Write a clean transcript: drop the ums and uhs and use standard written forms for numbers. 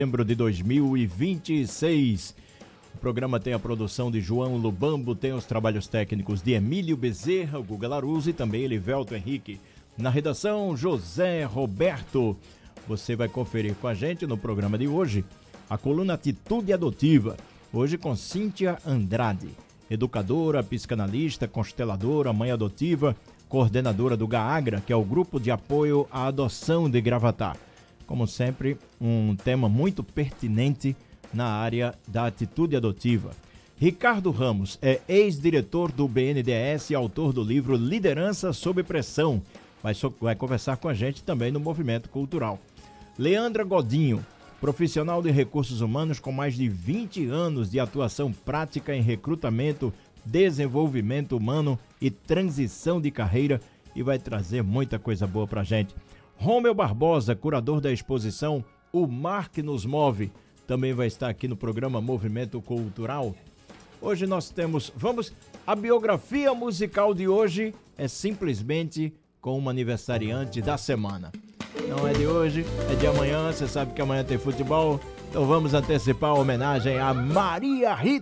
setembro de 2026. O programa tem a produção de João Lubambo, tem os trabalhos técnicos de Emílio Bezerra, o Guga Laruso e também Elivelto Henrique. Na redação, José Roberto. Você vai conferir com a gente no programa de hoje a coluna Atitude Adotiva, hoje com Cíntia Andrade, educadora, psicanalista, consteladora, mãe adotiva, coordenadora do GAAGRA, que é o Grupo de Apoio à Adoção de Gravatá. Como sempre, um tema muito pertinente na área da atitude adotiva. Ricardo Ramos é ex-diretor do BNDES e autor do livro Liderança sob Pressão. Vai conversar com a gente também no Movimento Cultural. Leandra Godinho, profissional de recursos humanos com mais de 20 anos de atuação prática em recrutamento, desenvolvimento humano e transição de carreira, e vai trazer muita coisa boa pra gente. Rômeu Barbosa, curador da exposição O Mar que Nos Move, também vai estar aqui no programa Movimento Cultural. Hoje nós temos, a biografia musical de hoje é simplesmente com uma aniversariante da semana. Não é de hoje, é de amanhã, você sabe que amanhã tem futebol, então vamos antecipar a homenagem a Maria Rita.